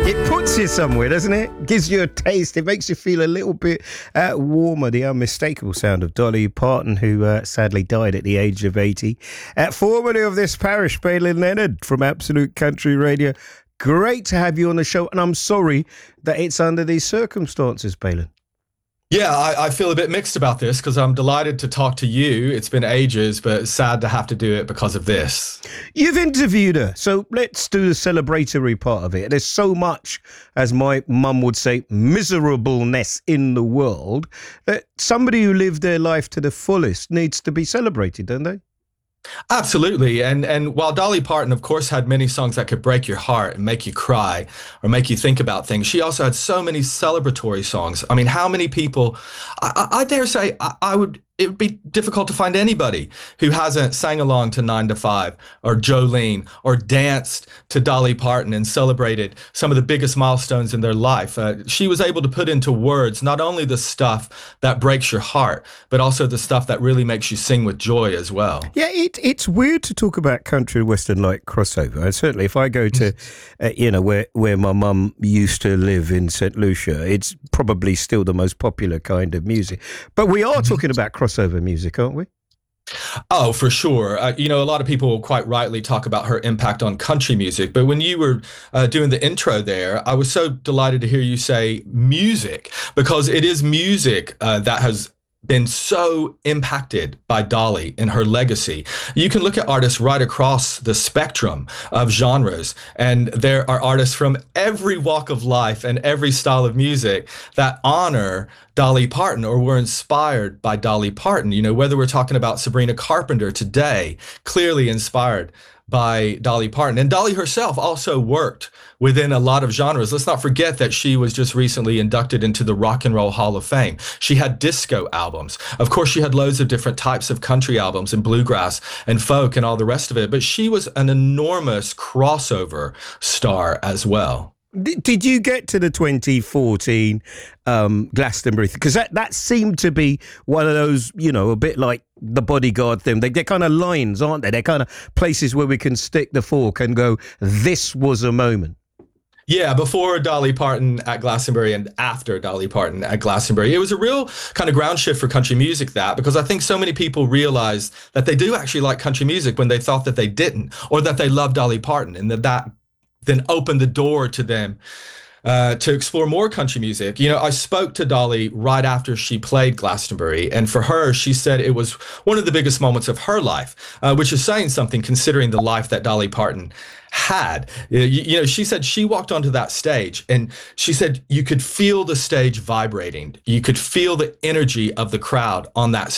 It puts you somewhere, doesn't it? Gives you a taste. It makes you feel a little bit warmer. The unmistakable sound of Dolly Parton, who sadly died at the age of 80. Formerly of this parish, Balin Leonard from Absolute Country Radio. Great to have you on the show, and I'm sorry that it's under these circumstances, Balin. Yeah, I feel a bit mixed about this because I'm delighted to talk to you. It's been ages, but sad to have to do it because of this. You've interviewed her, so let's do the celebratory part of it. There's so much, as my mum would say, miserableness in the world that somebody who lived their life to the fullest needs to be celebrated, don't they? Absolutely. And while Dolly Parton, of course, had many songs that could break your heart and make you cry or make you think about things, she also had so many celebratory songs. I mean, how many people, I dare say, it would be difficult to find anybody who hasn't sang along to 9 to 5 or Jolene or danced to Dolly Parton and celebrated some of the biggest milestones in their life. She was able to put into words not only the stuff that breaks your heart, but also the stuff that really makes you sing with joy as well. Yeah, it's weird to talk about country and western like crossover. And certainly if I go to, where my mum used to live in St. Lucia, it's probably still the most popular kind of music. But we are talking about crossover music, aren't we? Oh, for sure. A lot of people quite rightly talk about her impact on country music. But when you were doing the intro there, I was so delighted to hear you say music, because it is music that has been so impacted by Dolly and her legacy. You can look at artists right across the spectrum of genres, and there are artists from every walk of life and every style of music that honor Dolly Parton or were inspired by Dolly Parton. Whether we're talking about Sabrina Carpenter today, clearly inspired by Dolly Parton. And Dolly herself also worked within a lot of genres. Let's not forget that she was just recently inducted into the Rock and Roll Hall of Fame. She had disco albums. Of course, she had loads of different types of country albums and bluegrass and folk and all the rest of it. But she was an enormous crossover star as well. Did you get to the 2014 Glastonbury? Because that seemed to be one of those, a bit like the Bodyguard thing. They're kind of lines, aren't they? They're kind of places where we can stick the fork and go, this was a moment. Yeah, before Dolly Parton at Glastonbury and after Dolly Parton at Glastonbury. It was a real kind of ground shift for country music, because I think so many people realized that they do actually like country music when they thought that they didn't, or that they loved Dolly Parton, and that then opened the door to them to explore more country music. I spoke to Dolly right after she played Glastonbury, and for her, she said it was one of the biggest moments of her life, which is saying something considering the life that Dolly Parton had. She said she walked onto that stage, and she said you could feel the stage vibrating. You could feel the energy of the crowd on that